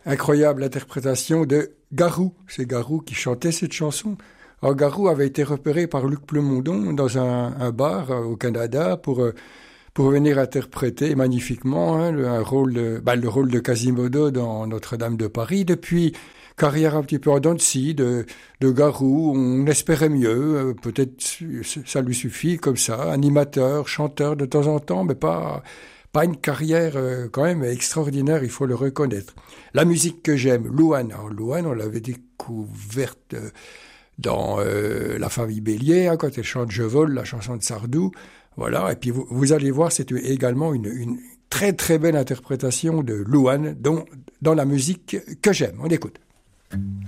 Incroyable interprétation de Garou. C'est Garou qui chantait cette chanson. Alors, Garou avait été repéré par Luc Plamondon dans un bar au Canada pour venir interpréter magnifiquement le rôle de Quasimodo dans Notre-Dame de Paris. Depuis, carrière un petit peu en dents de scie de Garou, on espérait mieux, peut-être ça lui suffit comme ça, animateur, chanteur de temps en temps, mais pas une carrière quand même extraordinaire, il faut le reconnaître. La musique que j'aime, Louane. Alors, Louane, on l'avait découverte dans La Famille Bélier, hein, quand elle chante Je vole, la chanson de Sardou. Voilà, et puis vous allez voir, c'est également une très très belle interprétation de Louane dans la musique que j'aime. On écoute.